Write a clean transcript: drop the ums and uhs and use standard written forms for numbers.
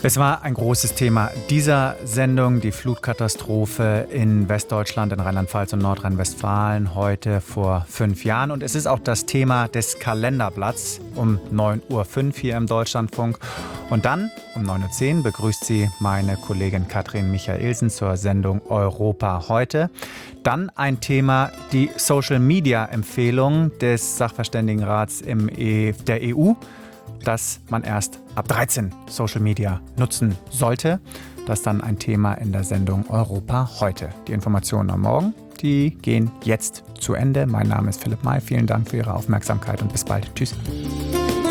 Es war ein großes Thema dieser Sendung, die Flutkatastrophe in Westdeutschland, in Rheinland-Pfalz und Nordrhein-Westfalen heute vor 5 Jahren. Und es ist auch das Thema des Kalenderblatts um 9:05 Uhr hier im Deutschlandfunk. Und dann um 9:10 Uhr begrüßt sie meine Kollegin Katrin Michaelsen zur Sendung Europa heute. Dann ein Thema, die Social-Media-Empfehlung des Sachverständigenrats der EU, dass man erst ab 13 Social Media nutzen sollte. Das ist dann ein Thema in der Sendung Europa heute. Die Informationen am Morgen, die gehen jetzt zu Ende. Mein Name ist Philipp May. Vielen Dank für Ihre Aufmerksamkeit und bis bald. Tschüss.